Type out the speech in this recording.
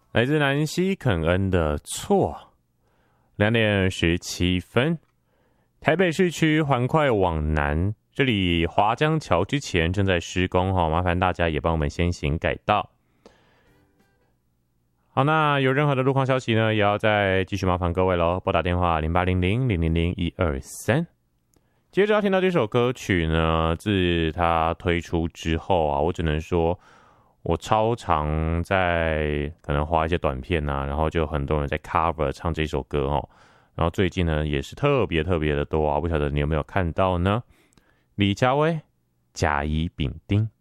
来自南希肯恩的错。2:17，台北市区环快往南，这里华江桥之前正在施工麻烦大家也帮我们先行改道。好，那有任何的路况消息呢，也要再继续麻烦各位咯，拨打电话0800-000-123。接着要听到这首歌曲呢，自它推出之后我只能说我超常在可能滑一些短片然后就很多人在 cover 唱这首歌然后最近呢也是特别的多不晓得你有没有看到呢？李佳薇甲乙丙丁。